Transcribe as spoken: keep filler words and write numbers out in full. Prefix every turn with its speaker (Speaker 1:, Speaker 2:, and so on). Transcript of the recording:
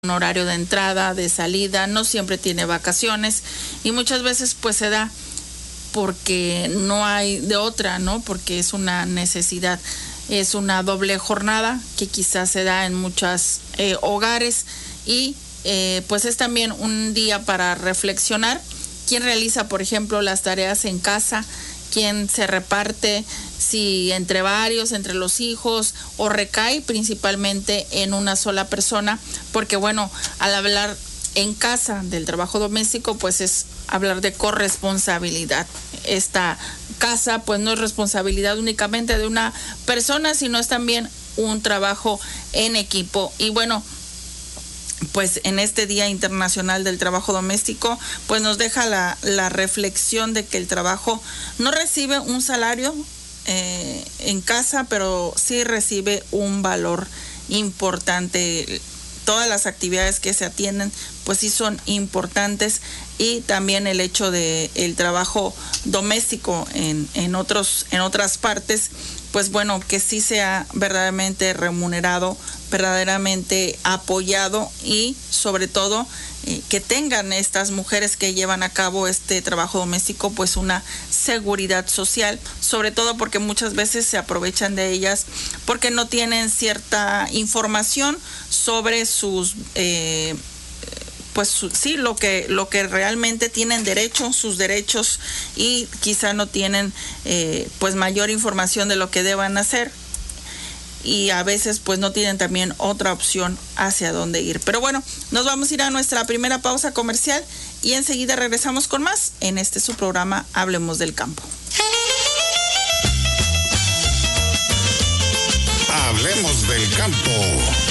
Speaker 1: un horario de entrada, de salida, no siempre tiene vacaciones y muchas veces pues se da porque no hay de otra, ¿no? Porque es una necesidad, es una doble jornada que quizás se da en muchos eh, hogares y eh, pues es también un día para reflexionar. ¿Quién realiza, por ejemplo, las tareas en casa? ¿Quién se reparte? Si entre varios, entre los hijos, o recae principalmente en una sola persona, porque bueno, al hablar en casa del trabajo doméstico, pues es hablar de corresponsabilidad. Esta casa pues no es responsabilidad únicamente de una persona, sino es también un trabajo en equipo. Y bueno, pues en este Día Internacional del Trabajo Doméstico, pues nos deja la, la reflexión de que el trabajo no recibe un salario eh, en casa, pero sí recibe un valor importante. Todas las actividades que se atienden, pues sí son importantes, y también el hecho de el trabajo doméstico en, en otros, en otras partes, pues bueno, que sí sea verdaderamente remunerado, verdaderamente apoyado, y sobre todo eh, que tengan estas mujeres que llevan a cabo este trabajo doméstico pues una seguridad social, sobre todo porque muchas veces se aprovechan de ellas porque no tienen cierta información sobre sus eh, pues su, sí, lo que lo que realmente tienen derecho, sus derechos, y quizá no tienen eh, pues mayor información de lo que deban hacer, y a veces pues no tienen también otra opción hacia dónde ir. Pero bueno, nos vamos a ir a nuestra primera pausa comercial y enseguida regresamos con más en este su programa Hablemos del Campo.
Speaker 2: Hablemos del Campo.